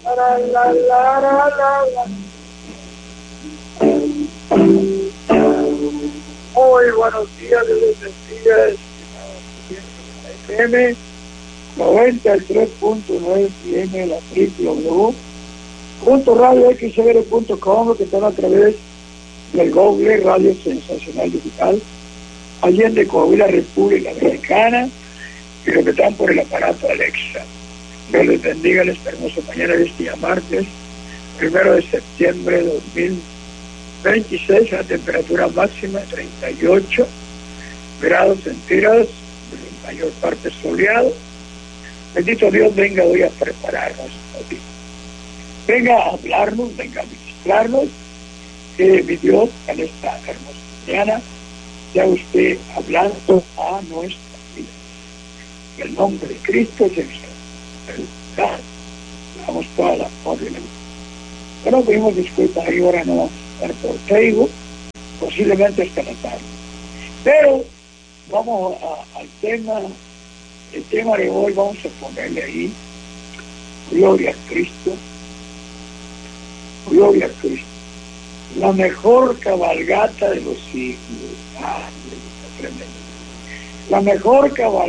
La, la, la, la, la. Muy buenos días, les bendiga, FM 93.9 PM, la www.radioxr.com, que están a través del Google Radio Sensacional Digital, Allende, Coahuila, República Dominicana, y los que están por el aparato Alexa. Dios les bendiga, les hermoso mañana de este día martes, 1 de septiembre de 2026, la temperatura máxima 38 grados centígrados, en mayor parte soleado. Bendito Dios, venga hoy a prepararnos, venga a hablarnos, venga a ministrarnos, que mi Dios en esta hermosa mañana ya usted hablando a nuestra vida. En el nombre de Cristo Jesús. Damos toda la orden. Bueno, pedimos disculpas, y ahora no vamos a estar por Facebook, posiblemente hasta la tarde. Pero vamos al tema, el tema de hoy, vamos a ponerle ahí, gloria a Cristo, gloria a Cristo. La mejor cabalgata de los siglos. La mejor cabalgata